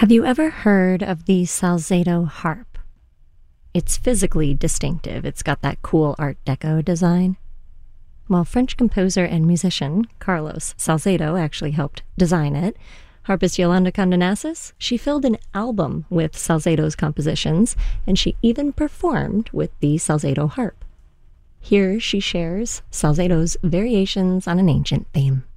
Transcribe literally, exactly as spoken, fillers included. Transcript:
Have you ever heard of the Salzedo harp? It's physically distinctive. It's got that cool Art Deco design. Well, French composer and musician Carlos Salzedo actually helped design it. Harpist Yolanda Condenasis, she filled an album with Salzedo's compositions, and she even performed with the Salzedo harp. Here she shares Salzedo's variations on an ancient theme.